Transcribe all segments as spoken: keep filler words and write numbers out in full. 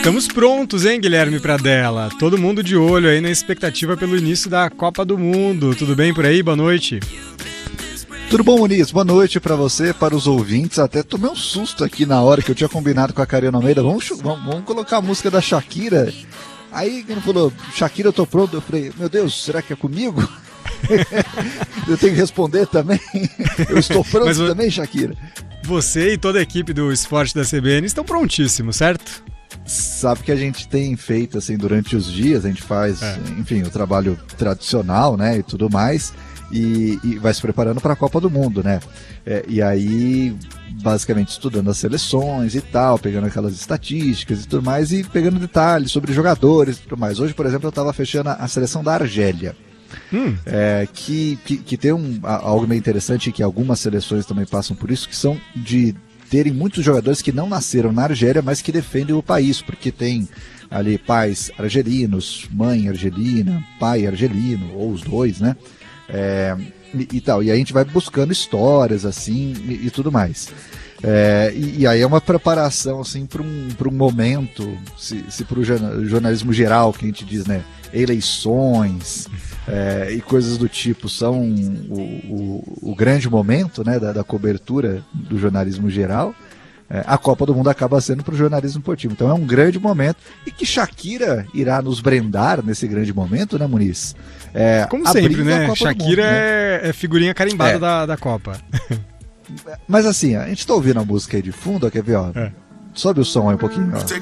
Estamos prontos, hein, Guilherme Pradella? Todo mundo de olho aí na expectativa pelo início da Copa do Mundo. Tudo bem por aí? Boa noite. Tudo bom, Muniz? Boa noite para você, para os ouvintes. Até tomei um susto aqui na hora que eu tinha combinado com a Karina Almeida. Vamos, vamos, vamos colocar a música da Shakira. Aí ele falou, Shakira, eu tô pronto. Eu falei, meu Deus, será que é comigo? Eu tenho que responder também. Eu estou pronto Mas, também, Shakira. Você e toda a equipe do esporte da C B N estão prontíssimos, certo? Sabe que a gente tem feito assim durante os dias, a gente faz, é. enfim, o trabalho tradicional, né, e tudo mais, e, e vai se preparando para a Copa do Mundo, né? É, e aí, basicamente estudando as seleções e tal, pegando aquelas estatísticas e tudo mais, e pegando detalhes sobre jogadores e tudo mais. Hoje, por exemplo, eu estava fechando a seleção da Argélia. Hum. É, que, que, que tem um, algo meio interessante, que algumas seleções também passam por isso, que são de terem muitos jogadores que não nasceram na Argélia, mas que defendem o país, porque tem ali pais argelinos, mãe argelina, pai argelino, ou os dois, né? É, e, e tal, e aí a gente vai buscando histórias assim e, e tudo mais. É, e, e aí é uma preparação assim para um, para um momento, se, se para o jornalismo geral, que a gente diz, né? Eleições é, e coisas do tipo são o, o, o grande momento, né, da, da cobertura do jornalismo geral. É, a Copa do Mundo acaba sendo para o jornalismo esportivo. Então é um grande momento e que Shakira irá nos brindar nesse grande momento, né, Muniz? É, Como sempre, né? Shakira mundo, né? É, é figurinha carimbada é. da, da Copa. Mas assim, a gente tá ouvindo a música aí de fundo, ó, quer ver, ó? É. Sobe o som aí um pouquinho, ó.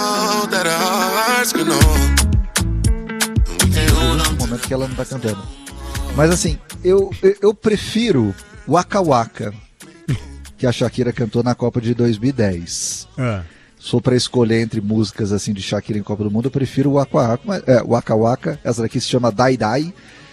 No momento que ela não tá cantando. Mas assim, eu, eu, eu prefiro Waka Waka, que a Shakira cantou na Copa de dois mil e dez. É. Sou pra escolher entre músicas assim de Shakira em Copa do Mundo, eu prefiro Waka Waka, é, Waka Waka. Essa daqui se chama Dai Dai,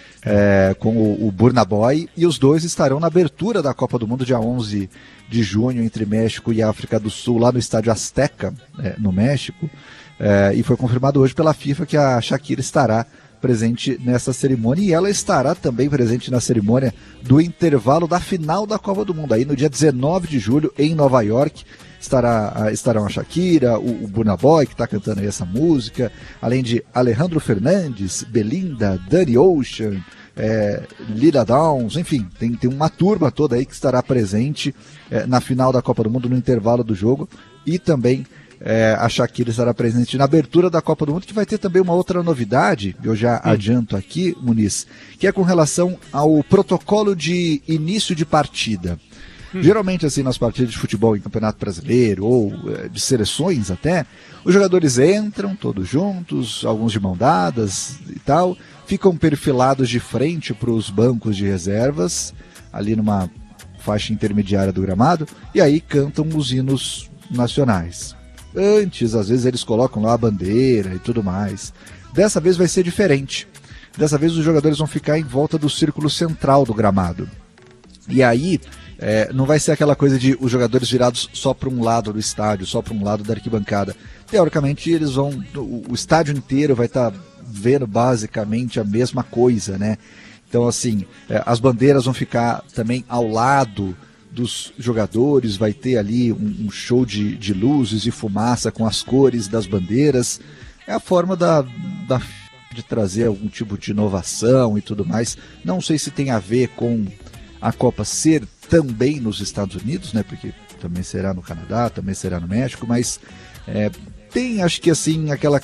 é, com o, o Burna Boy, e os dois estarão na abertura da Copa do Mundo dia onze de junho entre México e África do Sul, lá no estádio Azteca, é, no México. É, e foi confirmado hoje pela FIFA que a Shakira estará presente nessa cerimônia, e ela estará também presente na cerimônia do intervalo da final da Copa do Mundo, aí no dia dezenove de julho em Nova York. Estará, estarão a Shakira, o, o Burna Boy, que está cantando aí essa música, além de Alejandro Fernandes, Belinda, Danny Ocean, é, Lila Downs, enfim, tem, tem uma turma toda aí que estará presente é, na final da Copa do Mundo, no intervalo do jogo, e também É, a Shakira estará presente na abertura da Copa do Mundo, que vai ter também uma outra novidade, eu já hum. adianto aqui, Muniz, que é com relação ao protocolo de início de partida. Hum. Geralmente, assim, nas partidas de futebol em Campeonato Brasileiro, ou é, de seleções até, os jogadores entram todos juntos, alguns de mão dadas e tal, ficam perfilados de frente para os bancos de reservas, ali numa faixa intermediária do gramado, e aí cantam os hinos nacionais. Antes, às vezes, eles colocam lá a bandeira e tudo mais. Dessa vez vai ser diferente. Dessa vez os jogadores vão ficar em volta do círculo central do gramado. E aí, é, não vai ser aquela coisa de os jogadores virados só para um lado do estádio, só para um lado da arquibancada. Teoricamente, eles vão, o, o estádio inteiro vai estar tá vendo basicamente a mesma coisa, né? Então, assim, é, as bandeiras vão ficar também ao lado dos jogadores, vai ter ali um, um show de, de luzes e fumaça com as cores das bandeiras. É a forma da, da, de trazer algum tipo de inovação e tudo mais. Não sei se tem a ver com a Copa ser também nos Estados Unidos, né? Porque também será no Canadá, também será no México, mas é, tem, acho que assim, aquela,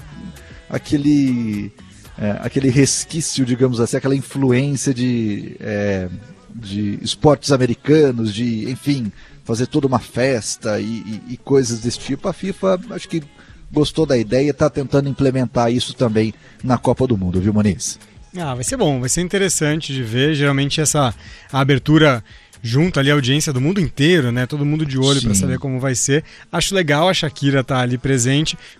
aquele, é, aquele resquício, digamos assim, aquela influência de... É, de esportes americanos, de, enfim, fazer toda uma festa e, e, e coisas desse tipo. A FIFA, acho que gostou da ideia e está tentando implementar isso também na Copa do Mundo, viu, Muniz? Ah, vai ser bom, vai ser interessante de ver. Geralmente essa abertura junto ali a audiência do mundo inteiro, né? Todo mundo de olho para saber como vai ser. Acho legal a Shakira estar tá ali presente.